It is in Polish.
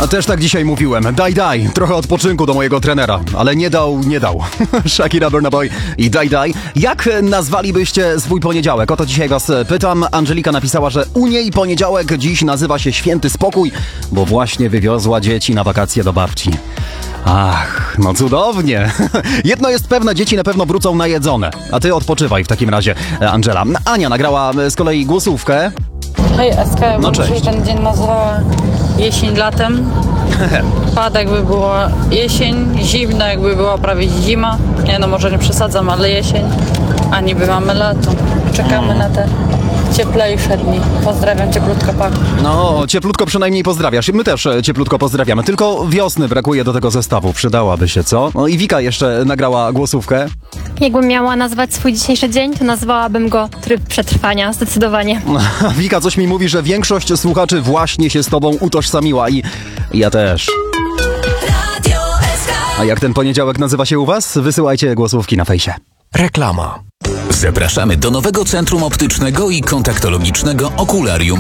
A też tak dzisiaj mówiłem. Daj, trochę odpoczynku do mojego trenera. Ale nie dał. Shakira, Burna Boy i daj. Jak nazwalibyście swój poniedziałek? O to dzisiaj was pytam. Angelika napisała, że u niej poniedziałek dziś nazywa się Święty Spokój, bo właśnie wywiozła dzieci na wakacje do babci. Ach, no cudownie. Jedno jest pewne, dzieci na pewno wrócą najedzone. A ty odpoczywaj w takim razie, Angela. Ania nagrała z kolei głosówkę. Hej, SK, ja bym cześć. dzisiaj ten dzień nazwała jesień latem. Pada jakby była jesień, zimno jakby była prawie zima. Nie no, może nie przesadzam, ale jesień. A niby mamy lato. Czekamy na te cieplejsze dni. Pozdrawiam, cieplutko, pa. No, cieplutko przynajmniej pozdrawiasz. My też cieplutko pozdrawiamy. Tylko wiosny brakuje do tego zestawu. Przydałaby się, co? No i Wika jeszcze nagrała głosówkę. Jakbym miała nazwać swój dzisiejszy dzień, to nazwałabym go tryb przetrwania, zdecydowanie. Wika coś mi mówi, że większość słuchaczy właśnie się z tobą utożsamiła i ja też. A jak ten poniedziałek nazywa się u was? Wysyłajcie głosówki na fejsie. Reklama. Zapraszamy do nowego centrum optycznego i kontaktologicznego Okularium